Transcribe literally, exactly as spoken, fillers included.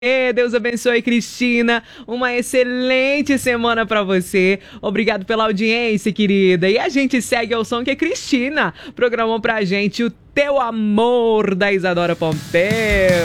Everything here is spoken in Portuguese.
Deus abençoe, Cristina. Uma excelente semana pra você. Obrigado pela audiência, querida. E a gente segue ao som que a Cristina programou pra gente, o Teu Amor, da Isadora Pompeu.